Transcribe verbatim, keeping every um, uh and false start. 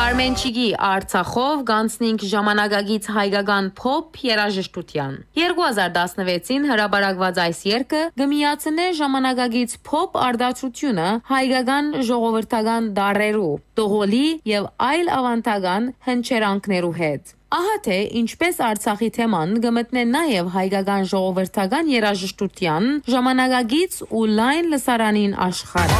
Արմենչիկի Արցախով գանցնինք ժամանակագից հայկական փոփ երաժշտության։ երկու հազար տասնվեցին հրապարակված այս երգը գմիացնե ժամանակագից փոփ արտադրությունը հայկական ժողովրդական դարերու, տողոլի եւ այլ ավանդական հնչերանքներու հետ։ Ահա թե ինչպես Արցախի թեման գմտնե նաև հայկական ժողովրդական երաժշտության ժամանակագից ու լայն լսարանին աշխարհ։